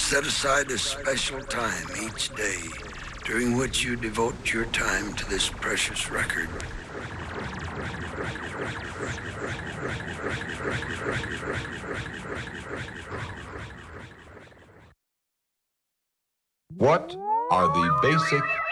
Set aside a special time each day during which you devote your time to this precious record. What are the basic